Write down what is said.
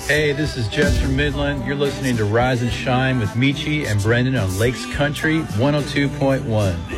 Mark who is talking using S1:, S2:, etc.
S1: Hey, this is Jess from Midland. You're listening to Rise and Shine with Michi and Brendan on Lakes Country 102.1.